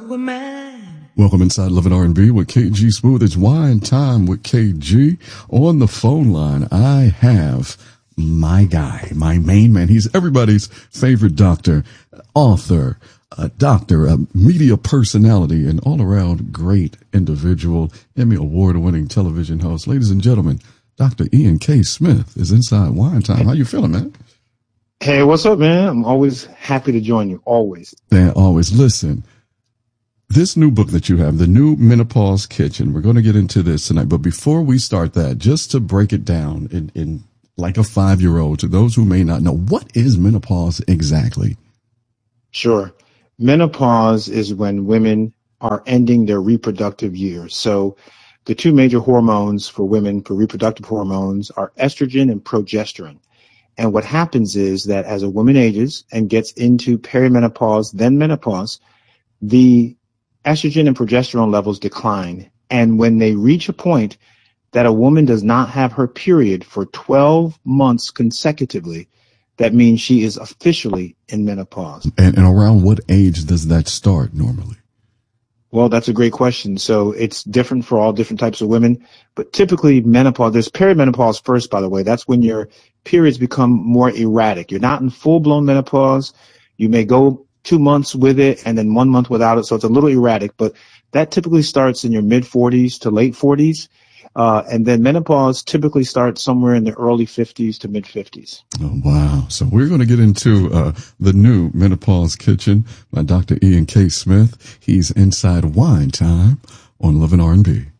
Welcome inside Love and R&B with KG Smooth. It's Wine Time with KG. On the phone line, I have my guy, my main man. He's everybody's favorite doctor, author, a media personality, and all-around great individual, Emmy Award-winning television host. Ladies and gentlemen, Dr. Ian K. Smith is inside Wine Time. How you feeling, man? Hey, what's up, man? I'm always happy to join you. Always. Man, always. Listen, this new book that you have, The New Menopause Kitchen, we're going to get into this tonight. But before we start that, just to break it down in like a 5-year-old, to those who may not know, what is menopause exactly? Sure. Menopause is when women are ending their reproductive years. So the two major hormones for women, for reproductive hormones, are estrogen and progesterone. And what happens is that as a woman ages and gets into perimenopause, then menopause, the estrogen and progesterone levels decline. And when they reach a point that a woman does not have her period for 12 months consecutively, that means she is officially in menopause. And around what age does that start normally? Well, that's a great question. So it's different for all different types of women, but typically menopause, there's perimenopause first, by the way. That's when your periods become more erratic. You're not in full-blown menopause. You may go 2 months with it and then 1 month without it. So it's a little erratic, but that typically starts in your mid-40s to late 40s. And then menopause typically starts somewhere in the early 50s to mid-50s. Oh, wow. So we're going to get into the new Menopause Kitchen by Dr. Ian K. Smith. He's inside Wine Time on Love and R&B.